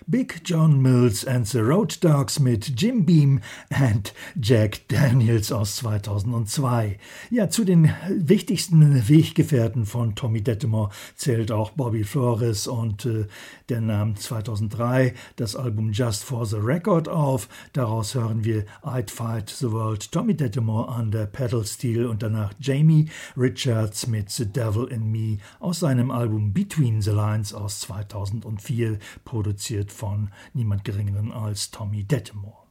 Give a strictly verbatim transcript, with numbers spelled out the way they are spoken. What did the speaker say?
Big John Mills and the Road Dogs mit Jim Beam and Jack Daniels aus zweitausendzwei. Ja, zu den wichtigsten Weggefährten von Tommy Dettemore zählt auch Bobby Flores und äh, der nahm zweitausenddrei das Album Just for the Record auf. Daraus hören wir I'd Fight the World, Tommy Dettemore under Pedal Steel und danach Jamie Richards mit The Devil in Me aus seinem Album Between the Lines aus zweitausendvier, produziert von niemand Geringeren als Tommy Dettemore.